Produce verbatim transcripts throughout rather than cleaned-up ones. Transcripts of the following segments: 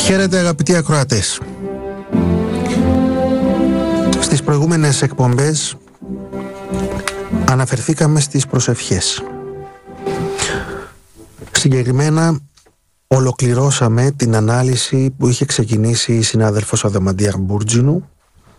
Χαίρετε αγαπητοί ακροατές. Στις προηγούμενες εκπομπές αναφερθήκαμε στις προσευχές. Συγκεκριμένα ολοκληρώσαμε την ανάλυση που είχε ξεκινήσει η συνάδελφος Αδαμαντία Μπούρτζινου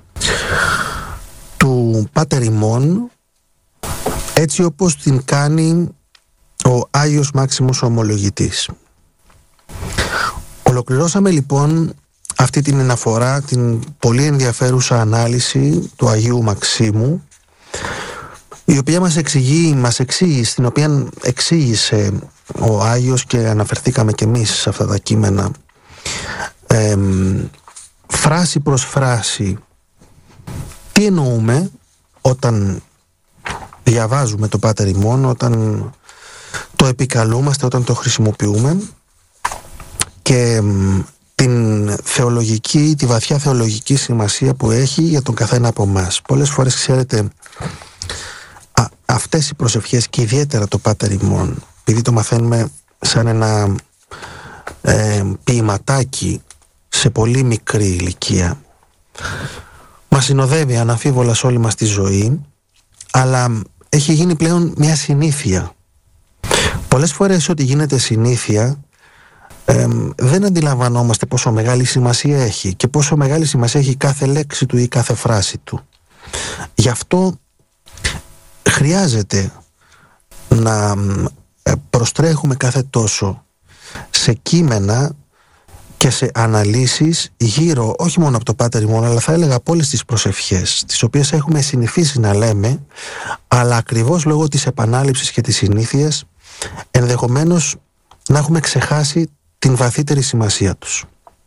του Πάτερ ημών, έτσι όπως την κάνει ο Άγιος Μάξιμος ο Ομολογητής. Ολοκληρώσαμε λοιπόν αυτή την αναφορά, την πολύ ενδιαφέρουσα ανάλυση του Αγίου Μαξίμου, η οποία μας εξηγεί, μας εξήγησε, την οποία εξήγησε ο Άγιος και αναφερθήκαμε και εμείς σε αυτά τα κείμενα, ε, φράση προς φράση, τι εννοούμε όταν διαβάζουμε το Πάτερ ημών, όταν το επικαλούμαστε, όταν το χρησιμοποιούμε, και την θεολογική, τη βαθιά θεολογική σημασία που έχει για τον καθένα από εμάς. Πολλές φορές, ξέρετε, α, αυτές οι προσευχές και ιδιαίτερα το Πάτερ ημών, επειδή το μαθαίνουμε σαν ένα ε, ποιηματάκι σε πολύ μικρή ηλικία, μας συνοδεύει αναμφίβολα σε όλη μας τη ζωή, αλλά έχει γίνει πλέον μια συνήθεια. Πολλές φορές ό,τι γίνεται συνήθεια, Ε, δεν αντιλαμβανόμαστε πόσο μεγάλη σημασία έχει και πόσο μεγάλη σημασία έχει κάθε λέξη του ή κάθε φράση του. Γι' αυτό χρειάζεται να προστρέχουμε κάθε τόσο σε κείμενα και σε αναλύσεις γύρω όχι μόνο από το Πάτερ ημών, αλλά θα έλεγα από όλες τις προσευχές, τις οποίες έχουμε συνηθίσει να λέμε, αλλά ακριβώς λόγω της επανάληψης και της συνήθειας ενδεχομένως να έχουμε ξεχάσει την βαθύτερη σημασία τους.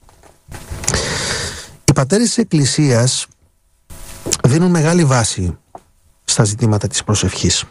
Οι πατέρες της Εκκλησίας δίνουν μεγάλη βάση στα ζητήματα της προσευχής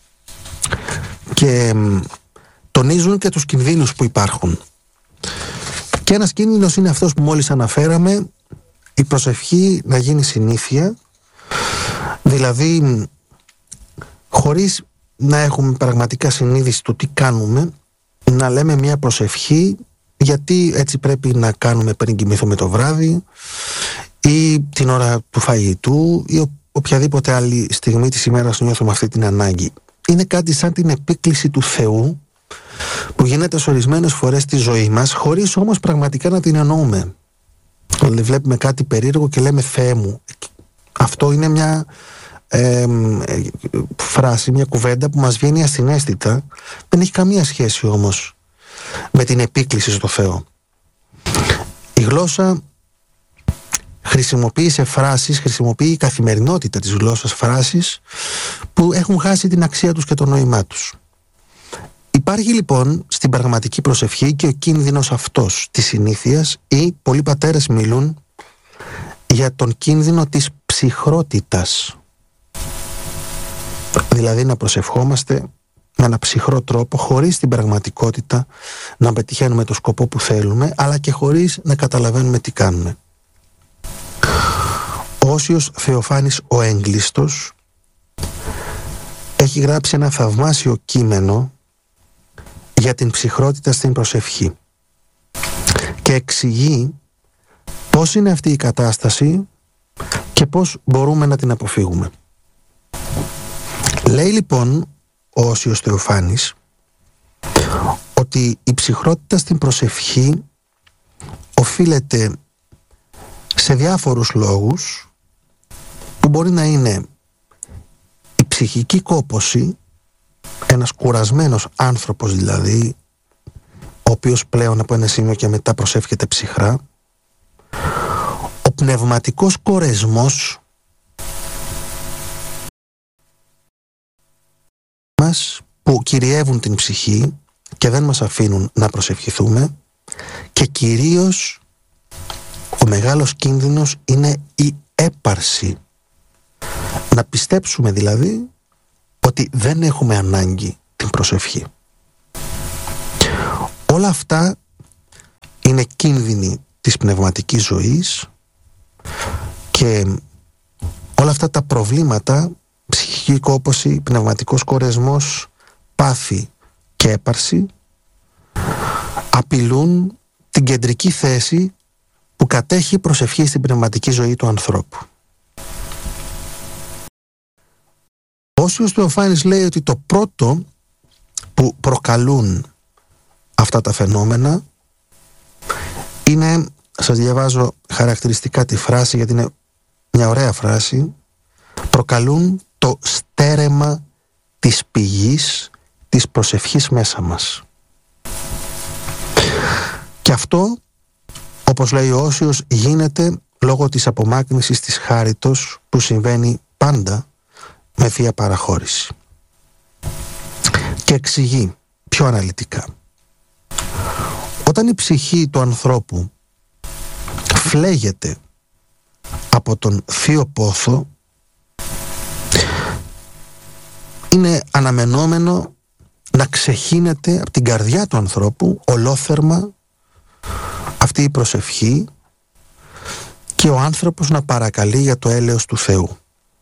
και τονίζουν και τους κινδύνους που υπάρχουν. Και ένας κίνδυνος είναι αυτός που μόλις αναφέραμε, η προσευχή να γίνει συνήθεια, δηλαδή χωρίς να έχουμε πραγματικά συνείδηση του τι κάνουμε, να λέμε μια προσευχή γιατί έτσι πρέπει να κάνουμε πριν κοιμηθούμε το βράδυ ή την ώρα του φαγητού ή οποιαδήποτε άλλη στιγμή της ημέρας νιώθουμε αυτή την ανάγκη. Είναι κάτι σαν την επίκληση του Θεού που γίνεται σε ορισμένες φορές στη ζωή μας, χωρίς όμως πραγματικά να την εννοούμε. Δηλαδή βλέπουμε κάτι περίεργο και λέμε Θεέ μου. Αυτό είναι μια ε, ε, φράση, μια κουβέντα που μας βγαίνει ασυναίσθητα, δεν έχει καμία σχέση όμως με την επίκληση στο Θεό. Η γλώσσα χρησιμοποιεί σε φράσεις, χρησιμοποιεί η καθημερινότητα της γλώσσας φράσεις που έχουν χάσει την αξία τους και το νόημά τους. Υπάρχει λοιπόν στην πραγματική προσευχή και ο κίνδυνος αυτός της συνήθειας, ή πολλοί πατέρες μιλούν για τον κίνδυνο της ψυχρότητας. Δηλαδή να προσευχόμαστε με ένα ψυχρό τρόπο, χωρίς την πραγματικότητα να πετυχαίνουμε το σκοπό που θέλουμε, αλλά και χωρίς να καταλαβαίνουμε τι κάνουμε. Ο Όσιος Θεοφάνης ο Έγκλειστος έχει γράψει ένα θαυμάσιο κείμενο για την ψυχρότητα στην προσευχή και εξηγεί πώς είναι αυτή η κατάσταση και πώς μπορούμε να την αποφύγουμε. Λέει λοιπόν ο Όσιος Θεοφάνης ότι η ψυχρότητα στην προσευχή οφείλεται σε διάφορους λόγους, που μπορεί να είναι η ψυχική κόπωση, ένας κουρασμένος άνθρωπος δηλαδή, ο οποίος πλέον από ένα σημείο και μετά προσεύχεται ψυχρά, ο πνευματικός κορεσμός μας που κυριεύουν την ψυχή και δεν μας αφήνουν να προσευχηθούμε, και κυρίως ο μεγάλος κίνδυνος είναι η έπαρση. Να πιστέψουμε δηλαδή ότι δεν έχουμε ανάγκη την προσευχή. Όλα αυτά είναι κίνδυνοι της πνευματικής ζωής και όλα αυτά τα προβλήματα, ψυχική κόπωση, πνευματικός κορεσμός, πάθη και έπαρση, απειλούν την κεντρική θέση κατέχει προσευχή στην πνευματική ζωή του ανθρώπου. Ο Όσιος Θεοφάνης λέει ότι το πρώτο που προκαλούν αυτά τα φαινόμενα είναι, σας διαβάζω χαρακτηριστικά τη φράση γιατί είναι μια ωραία φράση, προκαλούν το στέρεμα της πηγής της προσευχής μέσα μας. Και αυτό, όπως λέει ο Όσιος, γίνεται λόγω της απομάκρυνσης της χάριτος που συμβαίνει πάντα με θεία παραχώρηση. Και εξηγεί πιο αναλυτικά. Όταν η ψυχή του ανθρώπου φλέγεται από τον θείο πόθο, είναι αναμενόμενο να ξεχύνεται από την καρδιά του ανθρώπου ολόθερμα αυτή η προσευχή και ο άνθρωπος να παρακαλεί για το έλεος του Θεού.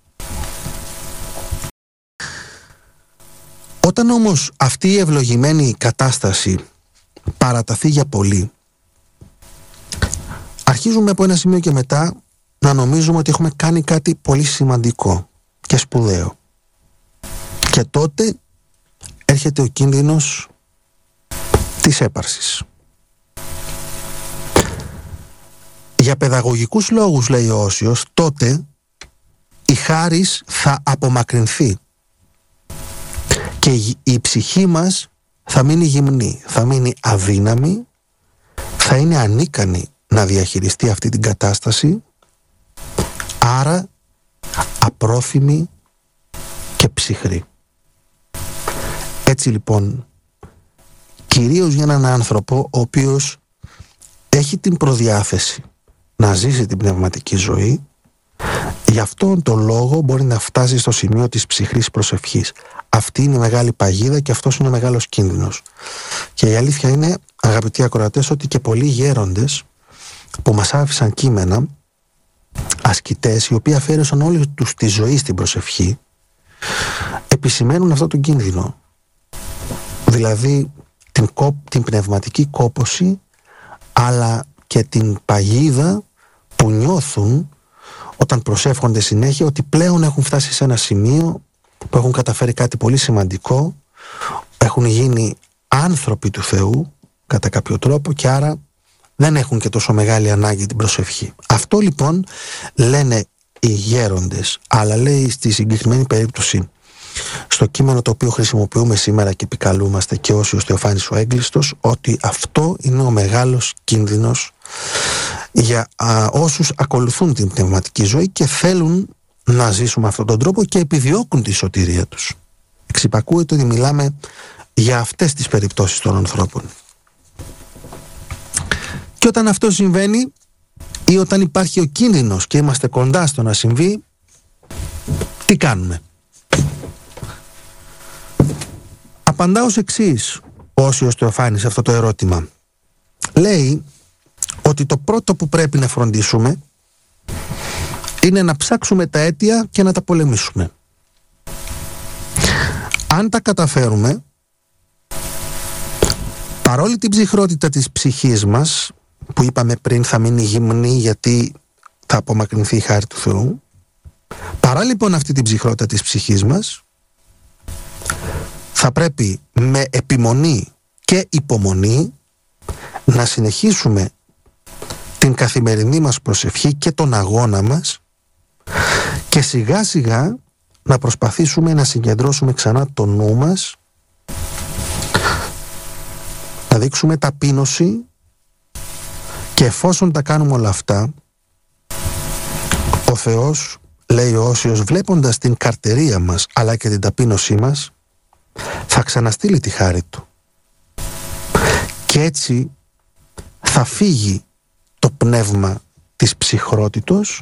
Όταν όμως αυτή η ευλογημένη κατάσταση παραταθεί για πολύ, αρχίζουμε από ένα σημείο και μετά να νομίζουμε ότι έχουμε κάνει κάτι πολύ σημαντικό και σπουδαίο. Και τότε έρχεται ο κίνδυνος της έπαρσης. Για παιδαγωγικούς λόγους, λέει ο Όσιος, τότε η χάρις θα απομακρυνθεί και η ψυχή μας θα μείνει γυμνή, θα μείνει αδύναμη, θα είναι ανίκανη να διαχειριστεί αυτή την κατάσταση, άρα απρόθυμη και ψυχρή. Έτσι λοιπόν, κυρίως για έναν άνθρωπο ο οποίος έχει την προδιάθεση να ζήσει την πνευματική ζωή, γι' αυτόν τον λόγο μπορεί να φτάσει στο σημείο της ψυχρής προσευχής. Αυτή είναι η μεγάλη παγίδα και αυτός είναι ο μεγάλος κίνδυνος. Και η αλήθεια είναι, αγαπητοί ακροατές, ότι και πολλοί γέροντες που μας άφησαν κείμενα, ασκητές, οι οποίοι αφαίρεσαν όλη τους τη ζωή στην προσευχή, επισημαίνουν αυτό τον κίνδυνο. Δηλαδή την, κο, την πνευματική κόπωση, αλλά και την παγίδα που νιώθουν όταν προσεύχονται συνέχεια, ότι πλέον έχουν φτάσει σε ένα σημείο που έχουν καταφέρει κάτι πολύ σημαντικό, έχουν γίνει άνθρωποι του Θεού κατά κάποιο τρόπο και άρα δεν έχουν και τόσο μεγάλη ανάγκη την προσευχή. Αυτό λοιπόν λένε οι γέροντες, αλλά λέει στη συγκεκριμένη περίπτωση, στο κείμενο το οποίο χρησιμοποιούμε σήμερα και επικαλούμαστε και Όσιος Θεοφάνης ο Έγκλειστος, ότι αυτό είναι ο μεγάλος κίνδυνος για α, όσους ακολουθούν την πνευματική ζωή και θέλουν να ζήσουν με αυτόν τον τρόπο και επιδιώκουν τη σωτηρία τους. Εξυπακούεται ότι μιλάμε για αυτές τις περιπτώσεις των ανθρώπων. Και όταν αυτό συμβαίνει ή όταν υπάρχει ο κίνδυνος και είμαστε κοντά στο να συμβεί, τι κάνουμε? Απαντά ως εξής ο Όσιος Θεοφάνης σε αυτό το ερώτημα. Λέει ότι το πρώτο που πρέπει να φροντίσουμε είναι να ψάξουμε τα αίτια και να τα πολεμήσουμε. Αν τα καταφέρουμε, παρόλη την ψυχρότητα της ψυχής μας, που είπαμε πριν θα μείνει γυμνή γιατί θα απομακρυνθεί η χάρη του Θεού, παρά λοιπόν αυτή την ψυχρότητα της ψυχής μας, θα πρέπει με επιμονή και υπομονή να συνεχίσουμε την καθημερινή μας προσευχή και τον αγώνα μας και σιγά σιγά να προσπαθήσουμε να συγκεντρώσουμε ξανά το νου μας, να δείξουμε ταπείνωση και εφόσον τα κάνουμε όλα αυτά, ο Θεός, λέει ο Όσιος, βλέποντας την καρτερία μας αλλά και την ταπείνωσή μας, θα ξαναστείλει τη χάρη Του και έτσι θα φύγει το πνεύμα της ψυχρότητος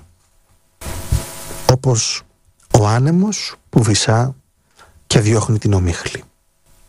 όπως ο άνεμος που βυσά και διώχνει την ομίχλη.